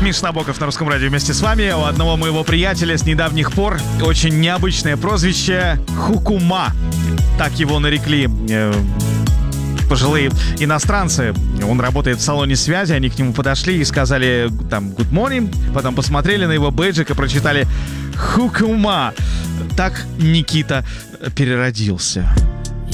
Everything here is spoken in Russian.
Миша Набоков на Русском радио вместе с вами. У одного моего приятеля с недавних пор очень необычное прозвище Хукума. Так его нарекли пожилые иностранцы. Он работает в салоне связи, они к нему подошли и сказали там «Good morning», потом посмотрели на его бейджик и прочитали «Хукума». Так Никита переродился.